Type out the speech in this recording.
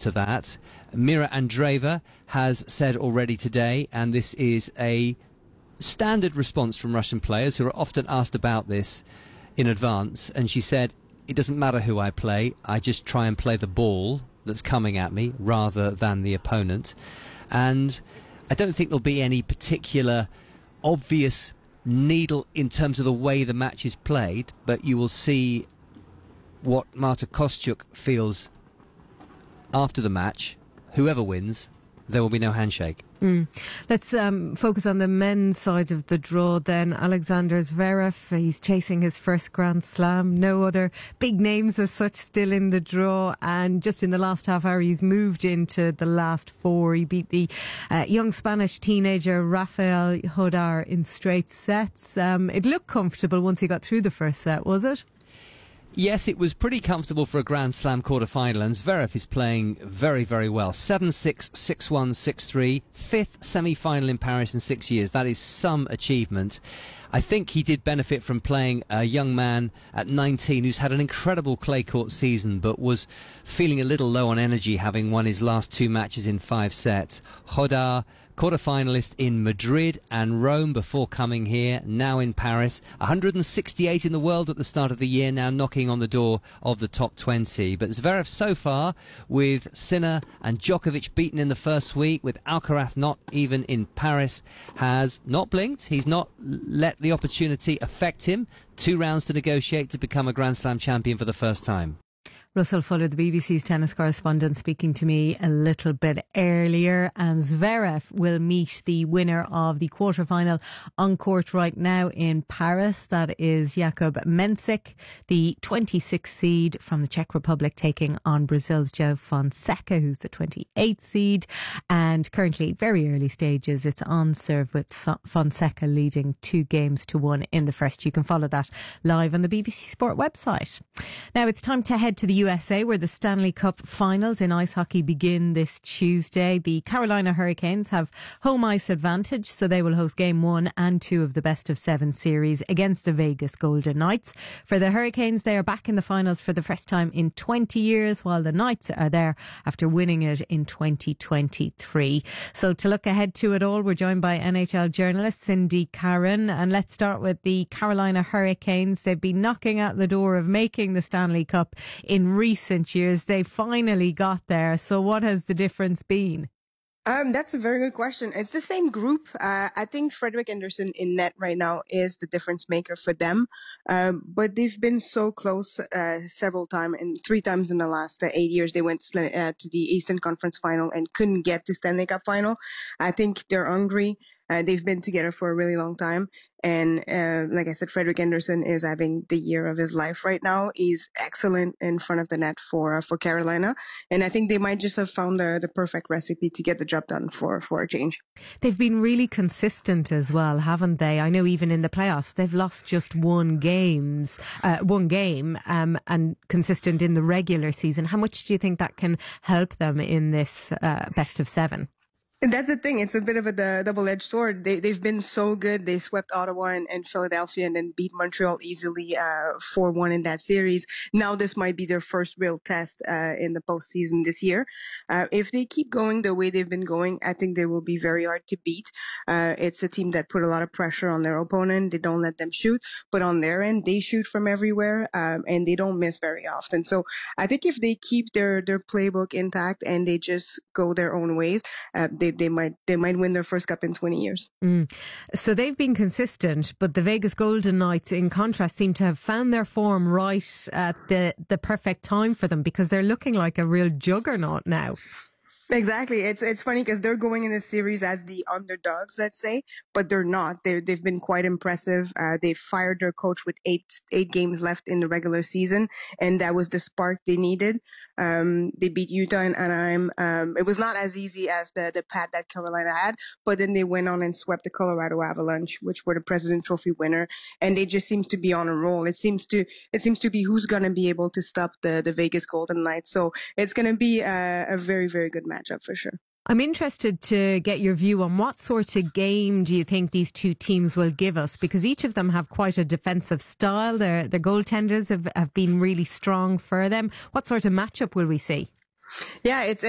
to that. Mira Andreeva has said already today, and this is a standard response from Russian players who are often asked about this in advance, and she said, it doesn't matter who I play, I just try and play the ball that's coming at me rather than the opponent. And I don't think there'll be any particular obvious needle in terms of the way the match is played, but you will see what Marta Kostyuk feels after the match. Whoever wins, there will be no handshake. Let's focus on the men's side of the draw then. Alexander Zverev, he's chasing his first Grand Slam. No other big names as such still in the draw. And just in the last half hour, he's moved into the last four. He beat the young Spanish teenager Rafael Hodar in straight sets. It looked comfortable once he got through the first set, was it? Yes, it was pretty comfortable for a Grand Slam quarter-final, and Zverev is playing very, very well. 7-6, 6-1, 6-3, fifth semi-final in Paris in 6 years. That is some achievement. I think he did benefit from playing a young man at 19 who's had an incredible clay court season but was feeling a little low on energy, having won his last two matches in 5 sets. Hodar, quarter-finalist in Madrid and Rome before coming here, now in Paris. 168 in the world at the start of the year, now knocking on the door of the top 20. But Zverev so far, with Sinner and Djokovic beaten in the first week, with Alcaraz not even in Paris, has not blinked. He's not let the opportunity affect him. 2 rounds to negotiate to become a Grand Slam champion for the first time. Russell Fuller, the BBC's tennis correspondent, speaking to me a little bit earlier. And Zverev will meet the winner of the quarterfinal on court right now in Paris. That is Jakub Mensik, the 26th seed from the Czech Republic, taking on Brazil's João Fonseca, who's the 28th seed. And currently, very early stages, it's on serve with Fonseca leading 2-1 in the first. You can follow that live on the BBC Sport website. Now it's time to head to the USA, where the Stanley Cup finals in ice hockey begin this Tuesday. The Carolina Hurricanes have home ice advantage, so they will host game 1 and 2 of the best of 7 series against the Vegas Golden Knights. For the Hurricanes, they are back in the finals for the first time in 20 years, while the Knights are there after winning it in 2023. So to look ahead to it all, we're joined by NHL journalist Cindy Caron, and let's start with the Carolina Hurricanes. They've been knocking at the door of making the Stanley Cup in recent years. They finally got there. So what has the difference been? That's a very good question. It's the same group. I think Frederik Andersen in net right now is the difference maker for them. But they've been so close several times, and 3 times in the last 8 years they went to the Eastern Conference Final and couldn't get to Stanley Cup Final. I think they're hungry. They've been together for a really long time. And like I said, Frederik Andersen is having the year of his life right now. He's excellent in front of the net for Carolina. And I think they might just have found the perfect recipe to get the job done for a change. They've been really consistent as well, haven't they? I know even in the playoffs, they've lost just one game, and consistent in the regular season. How much do you think that can help them in this best of 7? And that's the thing. It's a bit of a double-edged sword. They've been so good. They swept Ottawa and Philadelphia and then beat Montreal easily 4-1 in that series. Now this might be their first real test in the postseason this year. If they keep going the way they've been going, I think they will be very hard to beat. It's a team that put a lot of pressure on their opponent. They don't let them shoot, but on their end, they shoot from everywhere and they don't miss very often. So I think if they keep their playbook intact and they just go their own ways, they might win their first cup in 20 years. So they've been consistent, but the Vegas Golden Knights, in contrast, seem to have found their form right at the perfect time for them, because they're looking like a real juggernaut now. Exactly. It's funny because they're going in this series as the underdogs, let's say, but they're not. They've been quite impressive. They fired their coach with eight games left in the regular season, and that was the spark they needed. They beat Utah and Anaheim. It was not as easy as the pad that Carolina had, but then they went on and swept the Colorado Avalanche, which were the President Trophy winner, and they just seems to be on a roll. It seems to be who's going to be able to stop the Vegas Golden Knights. So it's going to be a very, very good matchup for sure. I'm interested to get your view on what sort of game do you think these two teams will give us, because each of them have quite a defensive style. Their goaltenders have been really strong for them. What sort of matchup will we see? Yeah, it's